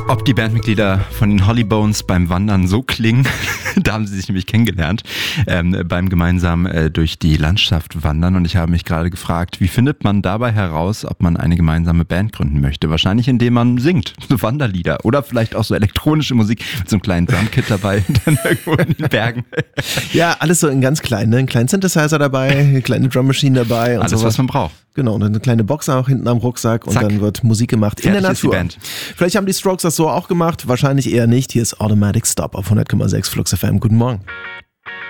Ob die Bandmitglieder von den Hollybones beim Wandern so klingen, da haben sie sich nämlich kennengelernt, beim gemeinsam durch die Landschaft wandern. Und ich habe mich gerade gefragt, wie findet man dabei heraus, ob man eine gemeinsame Band gründen möchte? Wahrscheinlich, indem man singt, so Wanderlieder oder vielleicht auch so elektronische Musik mit so einem kleinen Drumkit dabei, dann irgendwo in den Bergen. Ja, alles so in ganz klein, ne? Ein kleinen Synthesizer dabei, eine kleine Drummaschine dabei. Und alles, sowas. was man braucht. Genau, und eine kleine Box auch hinten am Rucksack und Zack. dann wird Musik gemacht in der Fertig ist die Natur. Band. Vielleicht haben die Strokes das so auch gemacht, wahrscheinlich eher nicht. Hier ist Automatic Stop auf 100,6 Flux FM. Guten Morgen.